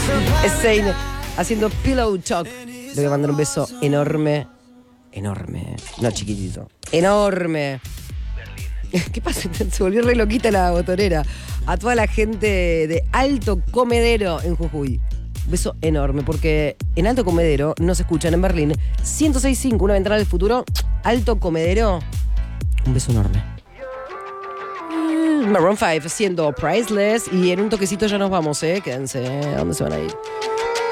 Zayn haciendo Pillow Talk. Le voy a mandar un beso enorme. Enorme. No chiquitito. Enorme. ¿Qué pasa? Se volvió re loquita la botonera. A toda la gente de Alto Comedero en Jujuy. Beso enorme, porque en Alto Comedero nos escuchan en Berlín 106.5, una ventana del futuro. Alto Comedero. Un beso enorme. Maroon 5 haciendo Priceless. Y en un toquecito ya nos vamos, quédense. ¿A dónde se van a ir?